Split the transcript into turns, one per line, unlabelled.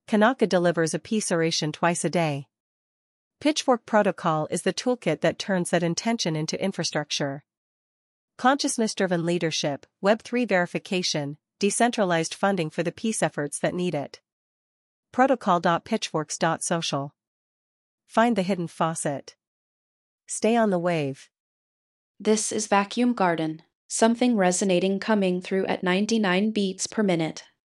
Kanaka delivers a peace oration twice a day. Pitchfork Protocol is the toolkit that turns that intention into infrastructure. Consciousness-driven leadership, Web3 verification, decentralized funding for the peace efforts that need it. Protocol.pitchforks.social. Find the hidden faucet. Stay on the wave.
This is Vacuum Garden, something resonating coming through at 99 beats per minute.